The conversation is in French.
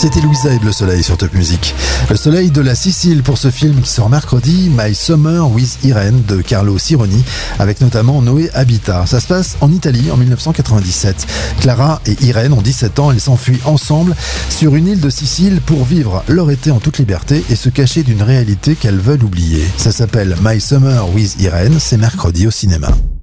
C'était Louisa et Le Soleil sur Top Music. Le Soleil de la Sicile pour ce film qui sort mercredi, My Summer with Irene de Carlo Sironi, avec notamment Noé Habitat. Ça se passe en Italie en 1997. Clara et Irene ont 17 ans, elles s'enfuient ensemble sur une île de Sicile pour vivre leur été en toute liberté et se cacher d'une réalité qu'elles veulent oublier. Ça s'appelle My Summer with Irene, c'est mercredi au cinéma.